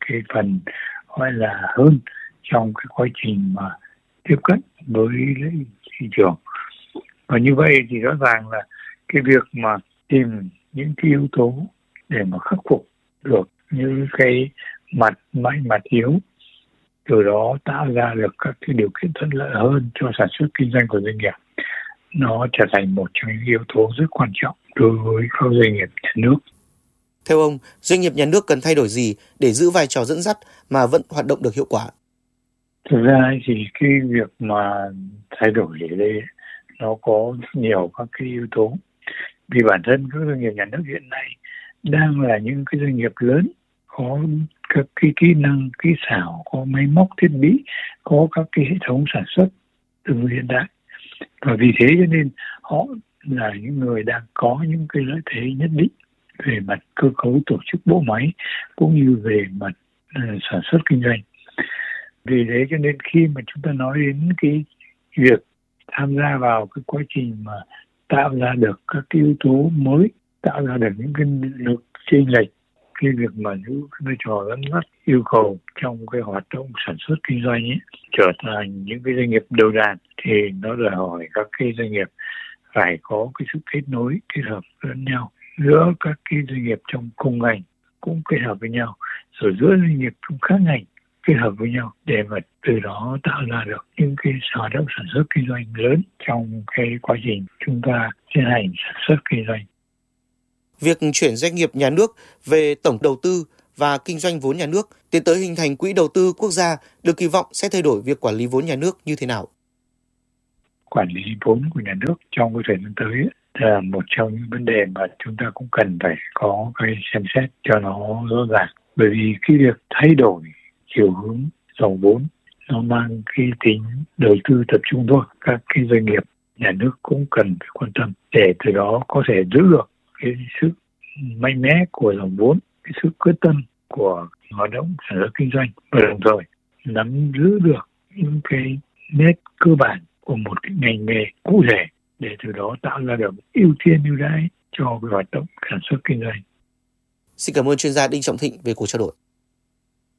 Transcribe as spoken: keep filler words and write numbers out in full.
cái phần gọi là hơn trong cái quá trình mà tiếp cận với thị trường. Và như vậy thì rõ ràng là cái việc mà tìm những cái yếu tố để mà khắc phục được những cái mặt mạnh, mặt yếu, từ đó tạo ra được các cái điều kiện thuận lợi hơn cho sản xuất kinh doanh của doanh nghiệp, nó trở thành một trong những yếu tố rất quan trọng đối với các doanh nghiệp nhà nước. Theo ông, doanh nghiệp nhà nước cần thay đổi gì để giữ vai trò dẫn dắt mà vẫn hoạt động được hiệu quả? Thực ra thì cái việc mà thay đổi ở đây nó có rất nhiều các cái yếu tố. Vì bản thân các doanh nghiệp nhà nước hiện nay đang là những cái doanh nghiệp lớn, có các cái kỹ năng, kỹ xảo, có máy móc thiết bị, có các cái hệ thống sản xuất tương đối hiện đại. Và vì thế cho nên họ là những người đang có những cái lợi thế nhất định về mặt cơ cấu tổ chức bộ máy cũng như về mặt uh, sản xuất kinh doanh. Vì thế cho nên khi mà chúng ta nói đến cái việc tham gia vào cái quá trình mà tạo ra được các cái yếu tố mới, tạo ra được những cái lực chênh lệch, cái việc mà giữ vai trò dẫn dắt yêu cầu trong cái hoạt động sản xuất kinh doanh ấy trở thành những cái doanh nghiệp đầu đàn, thì nó đòi hỏi các cái doanh nghiệp phải có cái sự kết nối, kết hợp lẫn nhau giữa các cái doanh nghiệp trong cùng ngành cũng kết hợp với nhau, rồi giữa doanh nghiệp trong các ngành kết hợp với nhau để mà từ đó tạo ra được những cái hoạt động sản xuất kinh doanh lớn trong cái quá trình chúng ta tiến hành sản xuất kinh doanh. Việc chuyển doanh nghiệp nhà nước về tổng đầu tư và kinh doanh vốn nhà nước tiến tới hình thành quỹ đầu tư quốc gia được kỳ vọng sẽ thay đổi việc quản lý vốn nhà nước như thế nào? Quản lý vốn của nhà nước trong cái thời gian tới là một trong những vấn đề mà chúng ta cũng cần phải có cái xem xét cho nó rõ ràng. Bởi vì cái việc thay đổi chiều hướng dòng vốn nó mang cái tính đầu tư tập trung thôi. Các cái doanh nghiệp nhà nước cũng cần phải quan tâm để từ đó có thể giữ được cái sức mạnh mẽ của dòng vốn, cái sức quyết tâm của hoạt động sản xuất kinh doanh, và đồng thời nắm giữ được những cái nét cơ bản của một cái ngành nghề cụ thể để từ đó tạo ra được ưu tiên ưu đãi cho cái hoạt động sản xuất kinh doanh. Xin cảm ơn chuyên gia Đinh Trọng Thịnh về cuộc trao đổi.